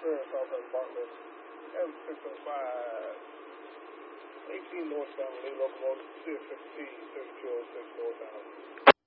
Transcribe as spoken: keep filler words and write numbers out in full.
Trail, Southwest Bartlett, M six oh five, eighteen northbound, lead locomotive C F fifteen, thirty-two oh six northbound.